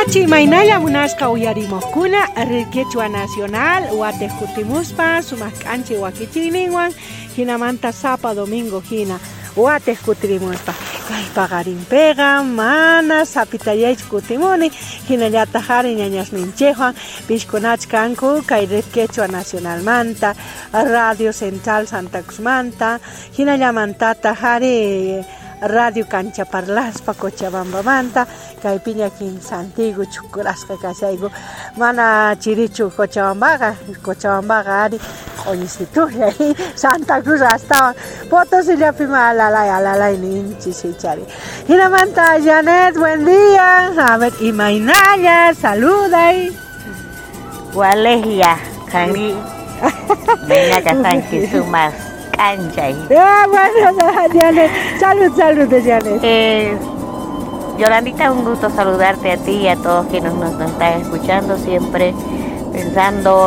Machi mainalla munasqa uyarimosqkuna Quechua Nacional watejkutimuspa sumaq k'anchik wakichikninwan hinamanta sapa domingo hina watejkutirimuspa kay paqarinpiqa mana sapitayaychik kutimuni hinallataq ari ñañasninchikwan pishkunach kanku kay Quechua Nacional manta Radio Central Santa Cruzmanta hinallamantataq ari Radio Cancha Parlaspa Cochabamba manta kay piñakin Santiago chukurasqa kasayku mana chirichu Cochabambaqa ari qoñisitulla Santa Cruz hasta Potosillapi alalay ninchis ichari hinamanta Janet buen día a ver imaynalla saluday Walegia kani venga Sánchez sumas Canchay. Bueno, Janet, salud, Janet. Yolandita, un gusto saludarte a ti y a todos quienes nos están escuchando, siempre pensando